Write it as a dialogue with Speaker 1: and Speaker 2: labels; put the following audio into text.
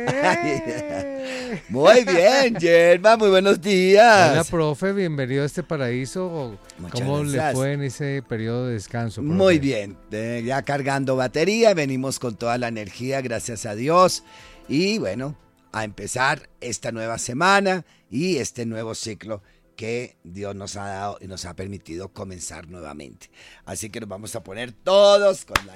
Speaker 1: Muy bien, Yerma, muy buenos días.
Speaker 2: Hola, profe, bienvenido a este paraíso.
Speaker 1: Muchas
Speaker 2: ¿Cómo
Speaker 1: gracias.
Speaker 2: le fue en ese periodo de descanso, profe?
Speaker 1: Muy bien, ya cargando batería, venimos con toda la energía, gracias a Dios. Y bueno, a empezar esta nueva semana y este nuevo ciclo que Dios nos ha dado y nos ha permitido comenzar nuevamente. Así que nos vamos a poner todos con la